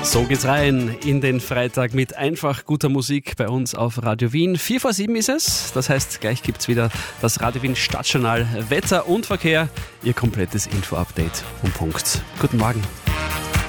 So geht's rein in den Freitag mit einfach guter Musik bei uns auf Radio Wien. 7:04 ist es, das heißt, gleich gibt's wieder das Radio Wien Stadtjournal Wetter und Verkehr. Ihr komplettes Info-Update um Punkt. Guten Morgen.